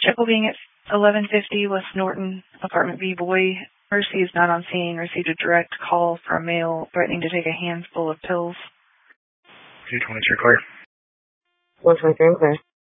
Checkle being at 1150 West Norton, Apartment B, Boy. Mercy is not on scene. Received a direct call from a male threatening to take a handful of pills. 223 clear. 123 clear.